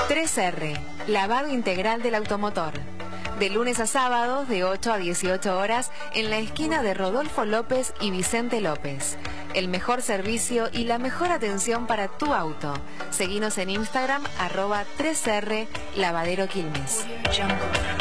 3R, lavado integral del automotor. De lunes a sábados de 8 a 18 horas en la esquina de Rodolfo López y Vicente López. El mejor servicio y la mejor atención para tu auto. Seguinos en Instagram @3R Lavadero Quilmes.